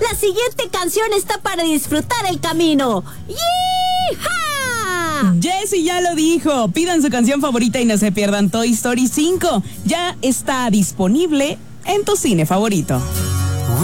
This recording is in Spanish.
La siguiente canción está para disfrutar el camino. ¡Yee-ha! Jessie ya lo dijo. Pidan su canción favorita y no se pierdan Toy Story 5. Ya está disponible en tu cine favorito.